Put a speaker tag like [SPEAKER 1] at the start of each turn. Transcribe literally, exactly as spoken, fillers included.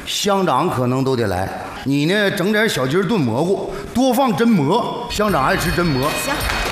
[SPEAKER 1] 乡长可能都得来。你呢，整点小鸡炖蘑菇，多放榛蘑，乡长爱吃榛蘑。
[SPEAKER 2] 行。